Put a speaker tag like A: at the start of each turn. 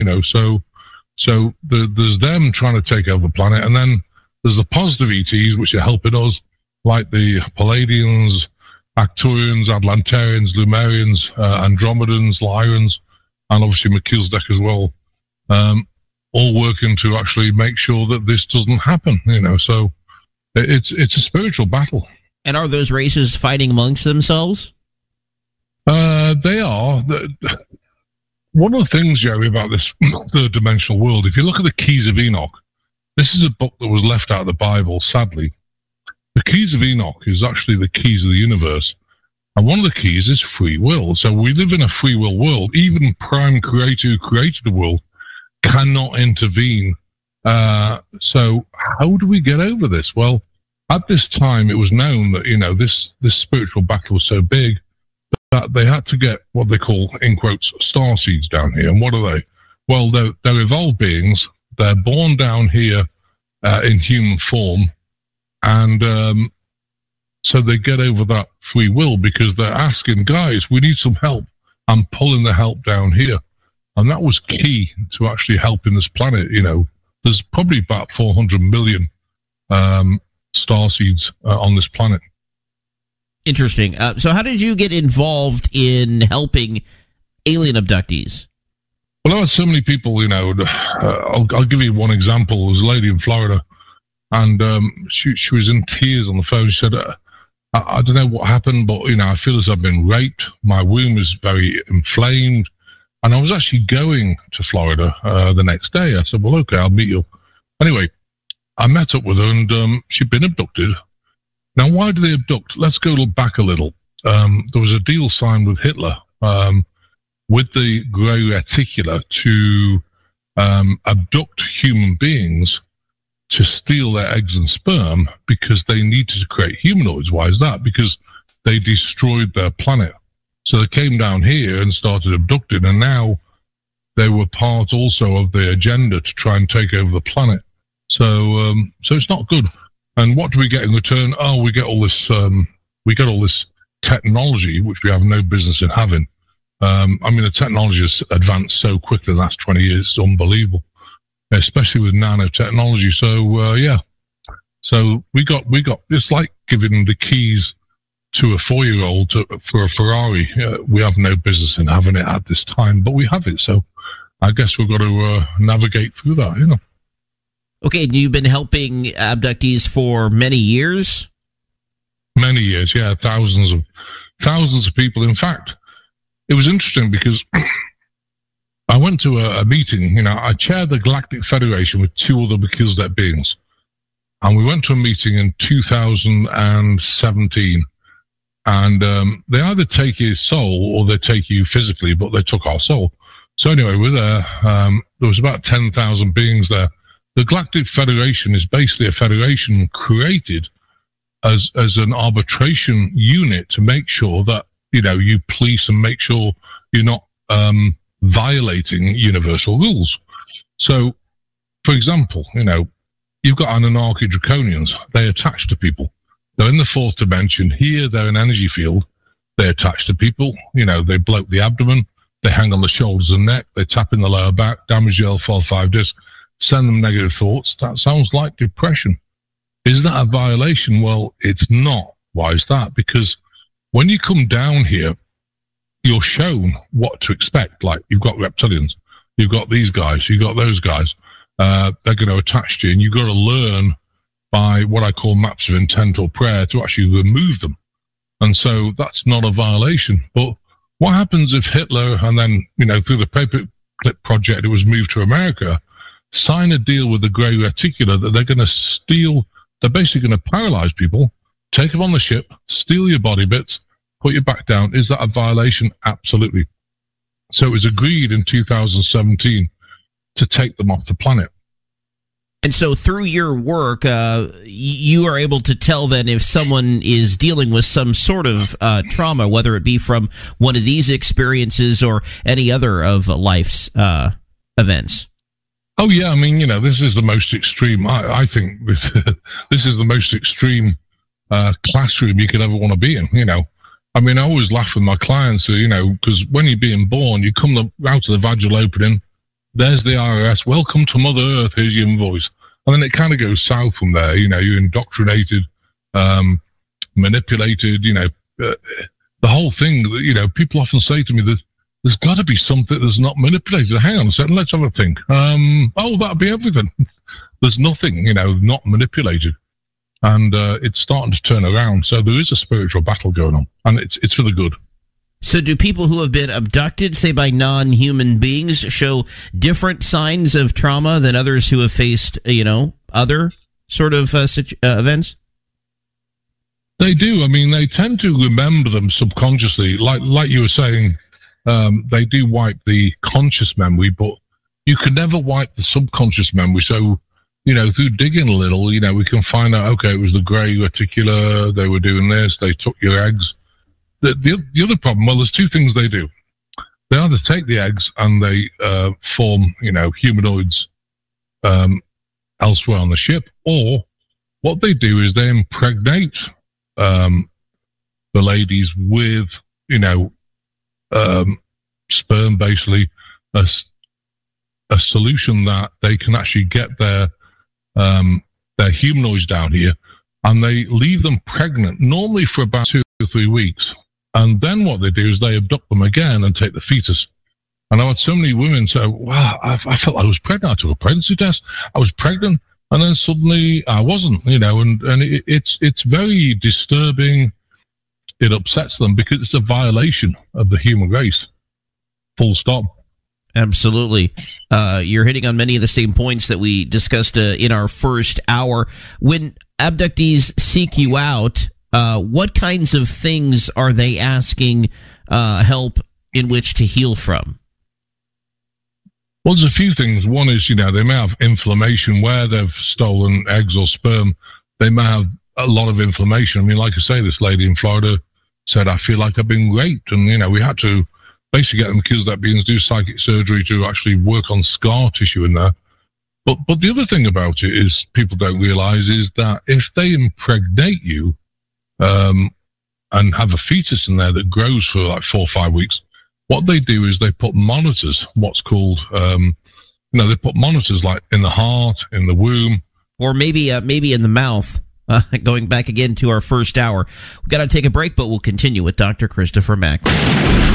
A: There's them trying to take over the planet, and then there's the positive ETs which are helping us, like the Palladians, Arcturians, Atlantarians, Lumerians, Andromedans, Lyrans, and obviously Melchizedek as well, all working to actually make sure that this doesn't happen. So it's a spiritual battle.
B: And are those races fighting amongst themselves?
A: They are. One of the things, Jerry, about this third dimensional world, if you look at the Keys of Enoch, this is a book that was left out of the Bible, sadly. The Keys of Enoch is actually the keys of the universe. And one of the keys is free will. So we live in a free will world. Even Prime Creator, who created the world, cannot intervene. So how do we get over this? Well, at this time, it was known that, this spiritual battle was so big that they had to get what they call, in quotes, star seeds down here. And what are they? Well, they're evolved beings. They're born down here in human form. And so they get over that free will because they're asking, guys, we need some help. I'm pulling the help down here. And that was key to actually helping this planet. There's probably about 400 million starseeds on this planet.
B: Interesting. So how did you get involved in helping alien abductees?
A: Well, I had so many people, I'll give you one example. There was a lady in Florida, and she was in tears on the phone. She said, I don't know what happened, but, I feel as I've been raped. My womb is very inflamed. And I was actually going to Florida the next day. I said, well, okay, I'll meet you. Anyway, I met up with her, and she'd been abducted. Now, why do they abduct? Let's go back a little. There was a deal signed with Hitler with the Grey Reticula to abduct human beings to steal their eggs and sperm because they needed to create humanoids. Why is that? Because they destroyed their planet. So they came down here and started abducting, and now they were part also of the agenda to try and take over the planet. So it's not good. And what do we get in return? Oh, we get all this technology which we have no business in having. The technology has advanced so quickly in the last 20 years, it's unbelievable, especially with nanotechnology. So so we got it's like giving them the keys to a 4-year-old for a Ferrari. We have no business in having it at this time, but we have it. So I guess we've got to navigate through that,
B: Okay, and you've been helping abductees for many years?
A: Many years, yeah. Thousands of people. In fact, it was interesting because I went to a meeting. I chaired the Galactic Federation with 2 other Melchizedek beings. And we went to a meeting in 2017. And they either take your soul or they take you physically, but they took our soul. So anyway, we're there. There was about 10,000 beings there. The Galactic Federation is basically a federation created as an arbitration unit to make sure that, you police and make sure you're not violating universal rules. So, for example, you've got Anunnaki Draconians. They attach to people. They're in the 4th dimension. Here, they're an energy field. They attach to people. They bloat the abdomen. They hang on the shoulders and neck. They tap in the lower back, damage the L4-5 disc, send them negative thoughts. That sounds like depression. Is that a violation? Well, it's not. Why is that? Because when you come down here, you're shown what to expect. Like, you've got reptilians, you've got these guys, you've got those guys. They're going to attach to you, and you've got to learn by what I call maps of intent or prayer to actually remove them. And so that's not a violation. But what happens if Hitler, and then, through the Paperclip project, it was moved to America, sign a deal with the Grey Reticula that they're going to steal, they're basically going to paralyze people, take them on the ship, steal your body bits, put you back down. Is that a violation? Absolutely. So it was agreed in 2017 to take them off the planet.
B: And so through your work, you are able to tell then if someone is dealing with some sort of trauma, whether it be from one of these experiences or any other of life's events.
A: Oh, yeah. This is the most extreme. I think this is the most extreme classroom you could ever want to be in, I always laugh with my clients, because when you're being born, you come out of the vaginal opening, there's the IRS, welcome to Mother Earth, here's your invoice. And then it kind of goes south from there. You know, you're indoctrinated, manipulated, the whole thing. You know, people often say to me, there's got to be something that's not manipulated. Hang on a second, let's have a think. That'll be everything. There's nothing, not manipulated. And it's starting to turn around. So there is a spiritual battle going on, and it's for the good.
B: So do people who have been abducted, say by non-human beings, show different signs of trauma than others who have faced, other sort of events?
A: They do. I mean, they tend to remember them subconsciously. Like you were saying, they do wipe the conscious memory, but you can never wipe the subconscious memory. So, through digging a little, we can find out, okay, it was the grey reticular, they were doing this, they took your eggs. The other problem, well, there's two things they do. They either take the eggs and they form, humanoids elsewhere on the ship, or what they do is they impregnate the ladies with, sperm, basically, a solution that they can actually get their humanoids down here, and they leave them pregnant, normally for about 2 or 3 weeks. And then what they do is they abduct them again and take the fetus. And I had so many women say, wow, I felt I was pregnant. I took a pregnancy test. I was pregnant. And then suddenly I wasn't, and it's very disturbing. It upsets them because it's a violation of the human race. Full stop.
B: Absolutely. You're hitting on many of the same points that we discussed in our first hour. When abductees seek you out, what kinds of things are they asking help in which to heal from?
A: Well, there's a few things. One is, they may have inflammation where they've stolen eggs or sperm. They may have a lot of inflammation. I mean, like I say, this lady in Florida said, I feel like I've been raped. And, we had to basically get them accused of that being do psychic surgery to actually work on scar tissue in there. But the other thing about it is people don't realize is that if they impregnate you, and have a fetus in there that grows for like 4 or 5 weeks, what they do is they put monitors, what's called, they put monitors like in the heart, in the womb.
B: Or maybe in the mouth, going back again to our first hour. We've got to take a break, but we'll continue with Dr. Christopher Mack.